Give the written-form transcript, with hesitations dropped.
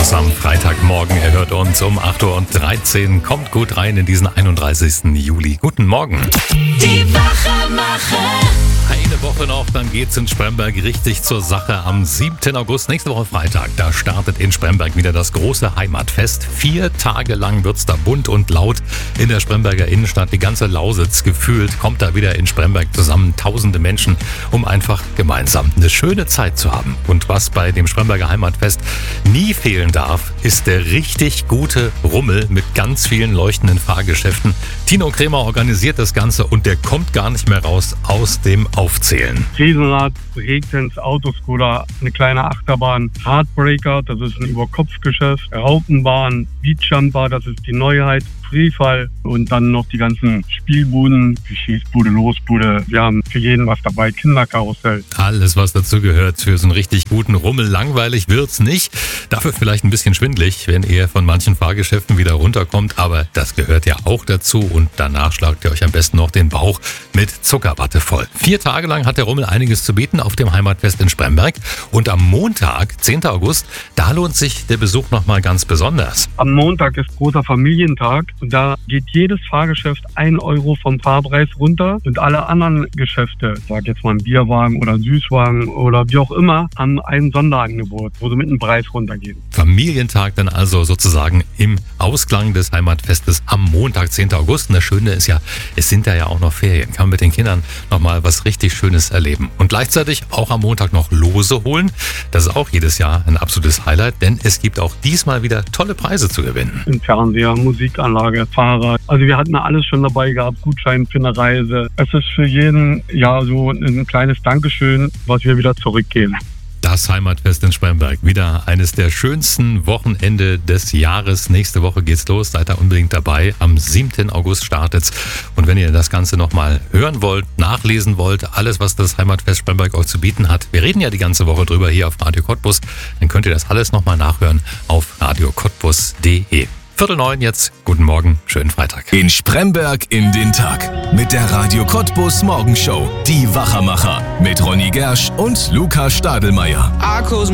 Cottbus am Freitagmorgen. Er hört uns um 8.13 Uhr. Kommt gut rein in diesen 31. Juli. Guten Morgen. Die Wachmacher. Eine Woche noch, dann geht's in Spremberg richtig zur Sache. Am 7. August, nächste Woche Freitag, da startet in Spremberg wieder das große Heimatfest. 4 Tage lang wird's da bunt und laut in der Spremberger Innenstadt. Die ganze Lausitz gefühlt kommt da wieder in Spremberg zusammen. Tausende Menschen, um einfach gemeinsam eine schöne Zeit zu haben. Und was bei dem Spremberger Heimatfest nie fehlen darf, ist der richtig gute Rummel mit ganz vielen leuchtenden Fahrgeschäften. Tino Kremer organisiert das Ganze und der kommt gar nicht mehr raus aus dem Aufzählen. Riesenrad, Breakdance, Autoscooter, eine kleine Achterbahn, Heartbreaker, das ist ein Überkopfgeschäft, Raupenbahn, Beachjumper, das ist die Neuheit, Freefall und dann noch die ganzen Spielbuden, wie Schießbude, Losbude. Wir haben für jeden was dabei, Kinderkarussell. Alles, was dazu gehört für so einen richtig guten Rummel. Langweilig wird's nicht. Dafür vielleicht ein bisschen schwindelig, wenn ihr von manchen Fahrgeschäften wieder runterkommt. Aber das gehört ja auch dazu. Und danach schlagt ihr euch am besten noch den Bauch mit Zuckerwatte voll. 4 Tage lang hat der Rummel einiges zu bieten auf dem Heimatfest in Spremberg. Und am Montag, 10. August, da lohnt sich der Besuch nochmal ganz besonders. Am Montag ist großer Familientag und da geht jedes Fahrgeschäft 1 Euro vom Fahrpreis runter und alle anderen Geschäfte, sag jetzt mal ein Bierwagen oder ein Süßwagen oder wie auch immer, haben ein Sonderangebot, wo sie mit dem Preis runtergehen. Familientag dann also sozusagen im Ausklang des Heimatfestes am Montag, 10. August. Und das Schöne ist ja, es sind da ja auch noch Ferien. Kann man mit den Kindern nochmal was richtig Schönes erleben. Und gleichzeitig auch am Montag noch Lose holen. Das ist auch jedes Jahr ein absolutes Highlight, denn es gibt auch diesmal wieder tolle Preise zu gewinnen. Ein Fernseher, Musikanlage, Fahrrad. Also wir hatten alles schon dabei gehabt, Gutschein für eine Reise. Es ist für jeden ja so ein kleines Dankeschön, was wir wieder zurückgeben. Das Heimatfest in Spremberg. Wieder eines der schönsten Wochenende des Jahres. Nächste Woche geht's los. Seid da unbedingt dabei. Am 7. August startet's. Und wenn ihr das Ganze nochmal hören wollt, nachlesen wollt, alles, was das Heimatfest Spremberg euch zu bieten hat. Wir reden ja die ganze Woche drüber hier auf Radio Cottbus. Dann könnt ihr das alles nochmal nachhören auf radiocottbus.de. 8:45 jetzt. Guten Morgen, schönen Freitag. In Spremberg in den Tag. Mit der Radio Cottbus Morgenshow. Die Wachermacher. Mit Ronny Gersch und Luca Stadelmeier.